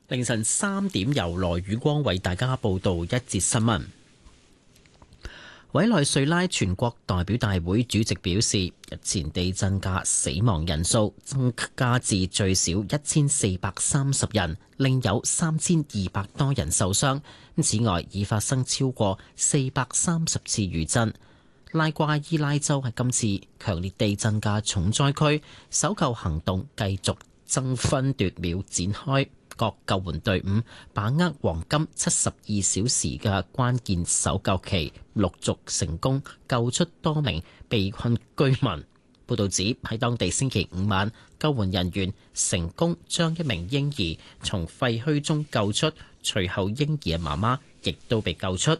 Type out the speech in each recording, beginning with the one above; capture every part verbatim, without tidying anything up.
凌晨三點，由羅宇光為大家報道一節新聞。委內瑞拉全國代表大會主席表示，日前地震嘅死亡人數增加至最少一千四百三十人，另有三千二百多人受傷。此外，已發生超過四百三十次餘震。拉瓜伊拉州係今次強烈地震嘅重災區，搜救行動繼續爭分奪秒展開。各救援隊伍把握黃金七十二小時嘅關鍵搜救期，陸續成功救出多名被困居民。報道指喺當地星期五晚，救援人員成功將一名嬰兒從廢墟中救出，隨後嬰兒嘅媽媽亦都被救出。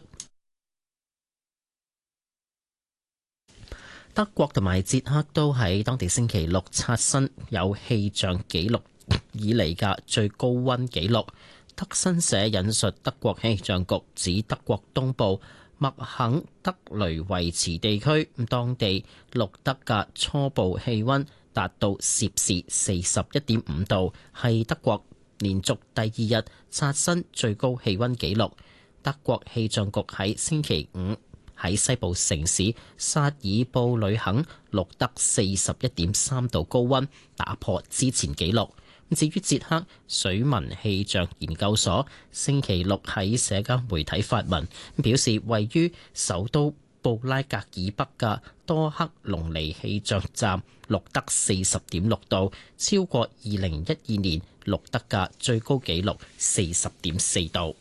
德國同埋捷克都喺當地星期六刷新有氣象紀錄以嚟嘅最高溫紀錄。德新社引述德國氣象局指，德國東部麥肯德雷維茨地區當地錄得嘅初步氣溫達到攝氏四十一點五度，係德國連續第二日刷新最高氣溫紀錄。德國氣象局喺星期五喺西部城市薩爾布呂肯錄得四十一點三度高溫，打破之前紀錄。至於捷克水文氣象研究所星期六喺社交媒體發文，表示位於首都布拉格以北嘅多克隆尼氣象站錄得四十點六度，超過二零一二年錄得嘅最高紀錄四十點四度。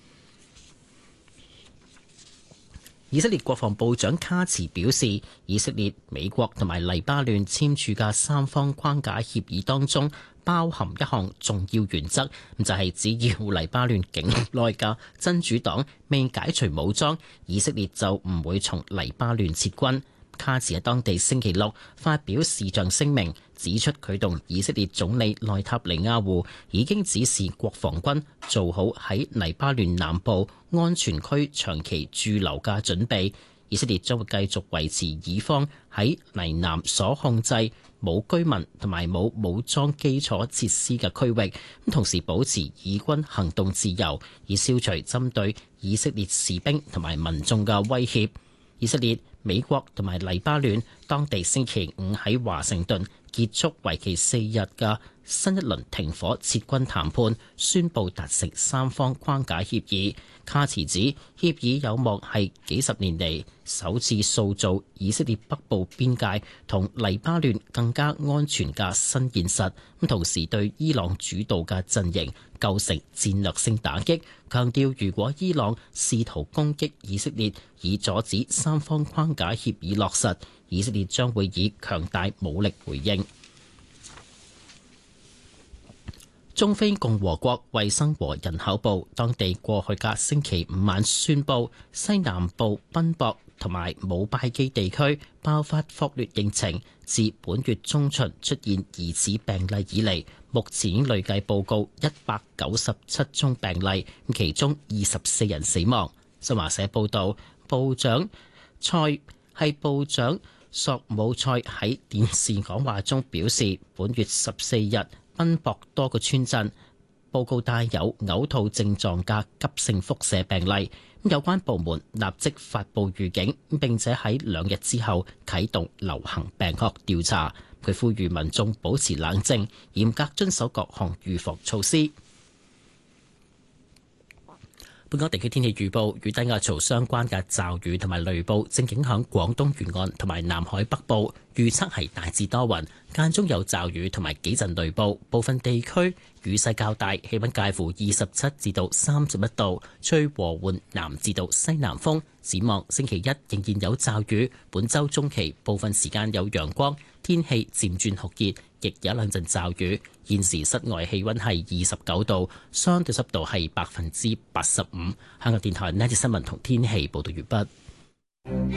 以色列國防部長卡茨表示，以色列、美國同埋黎巴嫩簽署嘅三方框架協議當中，包含一項重要原則，就係只要黎巴嫩境內嘅真主黨未解除武裝，以色列就唔會從黎巴嫩撤軍。卡茨喺當地星期六發表視像聲明，指出佢同以色列總理內塔尼亞胡已經指示國防軍做好喺黎巴嫩南部安全區長期駐留嘅準備。以色列將會繼續維持以方喺黎南所控制冇居民同埋冇武裝基礎設施嘅區域，同時保持以軍行動自由，以消除針對以色列士兵同埋民眾嘅威脅。以色列、美國同埋黎巴嫩當地星期五喺華盛頓結束為期四日嘅新一輪停火撤軍談判，宣布達成三方框架協議。卡茨指協議有望係幾十年嚟首次塑造以色列北部邊界同黎巴嫩更加安全嘅新現實，咁同時對伊朗主導嘅陣營構成戰略性打擊，強調如果伊朗試圖攻擊以色列以阻止三方框架協議落實，以色列將會以強大武力回應。中非共和國衛生和人口部當地過去嘅星期五晚宣布，西南部賓博同埋姆拜基地區爆發霍亂疫情，自本月中旬出現疑似病例以嚟，目前已累計報告一百九十七宗病例，其中二十四人死亡。新華社報道，部長蔡係部長索姆塞喺電視講話中表示，本月十四日賓博多個村鎮報告帶有嘔吐症狀嘅急性腹瀉病例，有關部門立即發布預警，並且喺兩日之後啟動流行病學調查。佢呼籲民眾保持冷靜，嚴格遵守各項預防措施。本港地區天氣預報，與低壓槽相關嘅驟雨同埋雷暴正影響廣東沿岸同埋南海北部，預測係大致多雲，間中有驟雨同埋幾陣雷暴，部分地區雨勢較大，氣溫介乎二十七至到三十一度，吹和緩南至到西南風。展望星期一仍然有驟雨，本週中期部分時間有陽光，天氣漸轉酷熱，亦有一兩陣驟雨。現時室外氣溫係二十九度，相對濕度係百分之八十五。香港電台呢節新聞同天氣報道完畢。